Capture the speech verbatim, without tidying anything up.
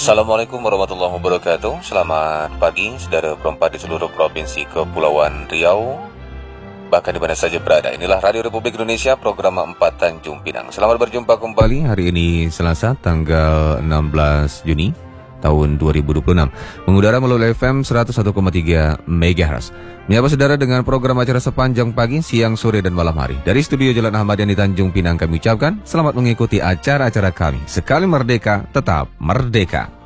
Assalamualaikum warahmatullahi wabarakatuh. Selamat pagi saudara perempat di seluruh provinsi Kepulauan Riau, bahkan di mana saja berada. Inilah Radio Republik Indonesia, program empat Tanjung Pinang. Selamat berjumpa kembali hari ini Selasa tanggal enam belas Juni tahun dua ribu dua puluh enam. Mengudara melalui F M seratus satu koma tiga megahertz. Menyapa saudara dengan program acara sepanjang pagi, siang, sore, dan malam hari. Dari studio Jalan Ahmad Yani Tanjung Pinang kami ucapkan selamat mengikuti acara-acara kami. Sekali merdeka, tetap merdeka.